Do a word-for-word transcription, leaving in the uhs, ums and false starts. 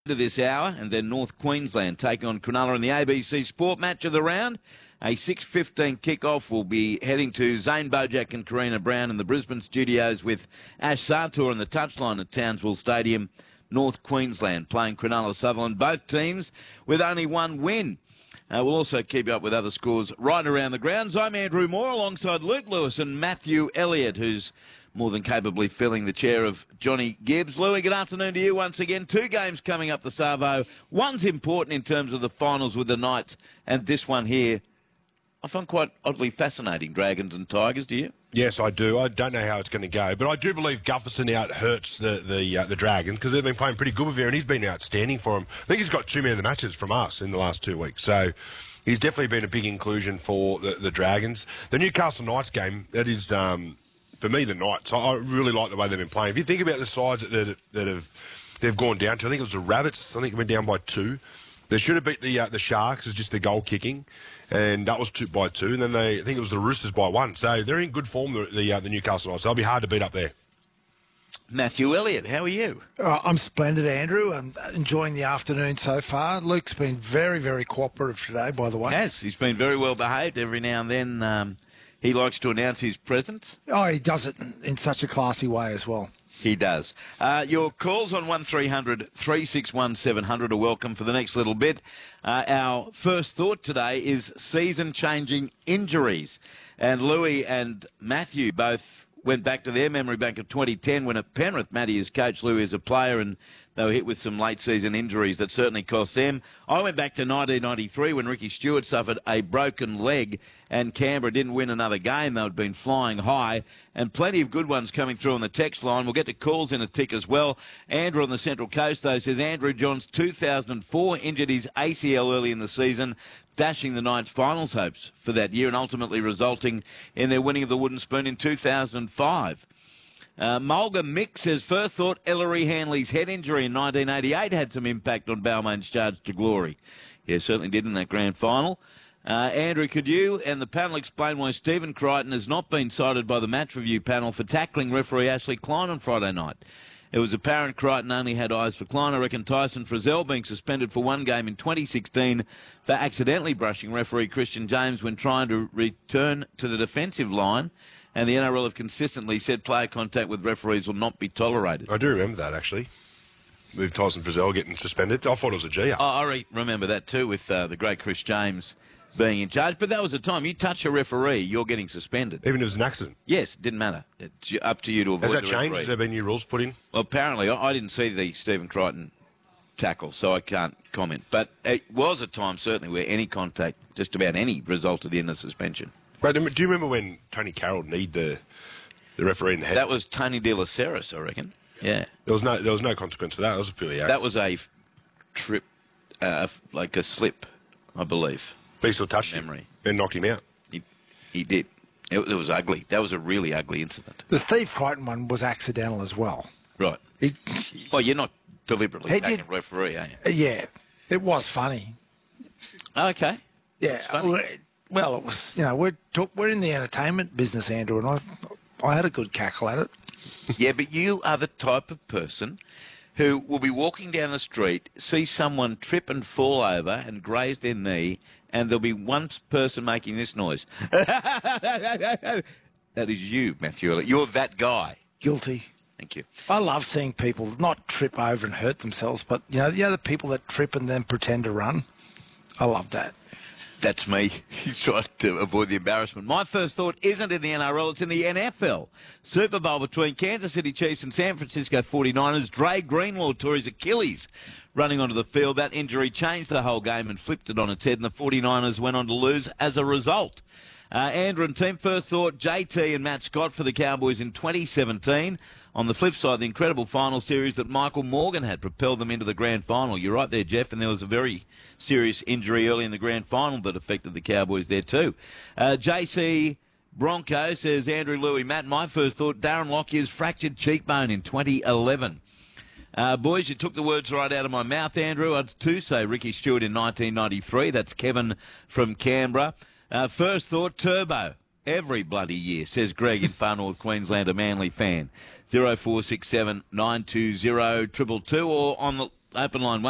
To this hour, and then North Queensland taking on Cronulla in the A B C Sport match of the round. A six fifteen kick-off. Will be heading to Zane Bojack and Karina Brown in the Brisbane studios with Ash Sartor on the touchline at Townsville Stadium. North Queensland playing Cronulla Sutherland. Both teams with only one win. Uh, we'll also keep you up with other scores right around the grounds. I'm Andrew Moore alongside Luke Lewis and Matthew Elliott, who's more than capably filling the chair of Johnny Gibbs. Louis, good afternoon to you once again. Two games coming up the Savo. One's important in terms of the finals with the Knights, and this one here I find quite oddly fascinating, Dragons and Tigers, do you? Yes, I do. I don't know how it's going to go, but I do believe Gufferson out hurts the the, uh, the Dragons because they've been playing pretty good with him, and he's been outstanding for him. I think he's got two men of the matches from us in the last two weeks, so he's definitely been a big inclusion for the, the Dragons. The Newcastle Knights game, that is... Um, For me, the Knights, I really like the way they've been playing. If you think about the sides that, that, that have they've gone down to, I think it was the Rabbits. I think it went down by two. They should have beat the uh, the Sharks as just the goal kicking, and that was two by two. And then they, I think it was the Roosters by one. So they're in good form, the the, uh, the Newcastle Knights. They'll be hard to beat up there. Matthew Elliott, how are you? Uh, I'm splendid, Andrew. I'm enjoying the afternoon so far. Luke's been very, very cooperative today, by the way. He has. He's been very well behaved. Every now and then um, he likes to announce his presence. Oh, he does it in such a classy way as well. He does. Uh, your calls on one three hundred, three six one, seven hundred are welcome for the next little bit. Uh, our first thought today is season-changing injuries. And Louis and Matthew both went back to their memory bank of twenty ten when at Penrith, Matty is coach, Louis is a player, and they were hit with some late-season injuries that certainly cost them. I went back to nineteen ninety-three when Ricky Stewart suffered a broken leg and Canberra didn't win another game. They'd been flying high, and plenty of good ones coming through on the text line. We'll get to calls in a tick as well. Andrew on the Central Coast, though, says Andrew Johns, two thousand four, injured his A C L early in the season, dashing the Knights' finals hopes for that year and ultimately resulting in their winning of the Wooden Spoon in two thousand five. Uh, Mulga Mick says, first thought Ellery Hanley's head injury in nineteen eighty-eight had some impact on Balmain's charge to glory. Yeah, certainly did in that grand final. Uh, Andrew, could you and the panel explain why Stephen Crichton has not been cited by the match review panel for tackling referee Ashley Klein on Friday night? It was apparent Crichton only had eyes for Klein. I reckon Tyson Frizzell being suspended for one game in twenty sixteen for accidentally brushing referee Christian James when trying to return to the defensive line. And the N R L have consistently said player contact with referees will not be tolerated. I do remember that, actually, with Tyson Frizzell getting suspended. I thought it was a G up. Oh, I re- remember that too, with uh, the great Chris James being in charge. But that was the time. You touch a referee, you're getting suspended. Even if it was an accident? Yes, it didn't matter. It's up to you to avoid Has that the changed? referee. Has there been new rules put in? Well, apparently, I, I didn't see the Stephen Crichton tackle, so I can't comment. But it was a time, certainly, where any contact, just about any, resulted in a suspension. But do you remember when Tony Carroll kneed the the referee in the head? That was Tony De La Ceres, I reckon. Yeah. There was no there was no consequence to that. It was purely act. That was a trip, uh, like a slip, I believe. But he still touched Memory. him and knocked him out. He, he did. It, it was ugly. That was a really ugly incident. The Steve Crichton one was accidental as well. Right. He, Well, you're not deliberately He taking did- a referee, are you? yeah, it was funny. Okay. Yeah. funny. Well, it- Well, it was, you know, we're, talk, we're in the entertainment business, Andrew, and I, I had a good cackle at it. Yeah, but you are the type of person who will be walking down the street, see someone trip and fall over and graze their knee, and there'll be one person making this noise. That is you, Matthew Elliott. You're that guy. Guilty. Thank you. I love seeing people not trip over and hurt themselves, but, you know, the other people that trip and then pretend to run. I love that. That's me. He's trying to avoid the embarrassment. My first thought isn't in the N R L, it's in the N F L. Super Bowl between Kansas City Chiefs and San Francisco forty-niners. Dre Greenlaw tore his Achilles running onto the field. That injury changed the whole game and flipped it on its head, and the forty-niners went on to lose as a result. Uh, Andrew and team, first thought, J T and Matt Scott for the Cowboys in twenty seventeen. On the flip side, the incredible final series that Michael Morgan had propelled them into the grand final. You're right there, Jeff, and there was a very serious injury early in the grand final that affected the Cowboys there too. Uh, J C Bronco says, Andrew, Louis, Matt, my first thought, Darren Lockyer's fractured cheekbone in twenty eleven. Uh, boys, you took the words right out of my mouth, Andrew. I'd too say Ricky Stewart in nineteen ninety-three. That's Kevin from Canberra. Uh, first thought, Turbo. Every bloody year, says Greg in far north Queensland, a Manly fan. zero four six seven nine two zero two two two or on the open line